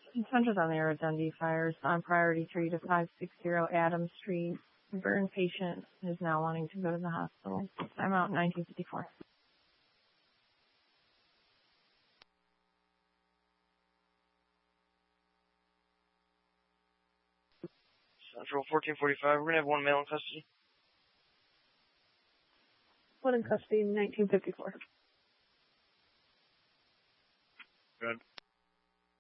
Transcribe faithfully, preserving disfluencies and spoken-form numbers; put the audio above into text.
Centered on the Dundee fires on priority three to five sixty Adams Street. Burn patient is now wanting to go to the hospital. I'm out nineteen fifty-four. Central fourteen forty-five. We're going to have one male in custody. One in custody, nineteen fifty-four.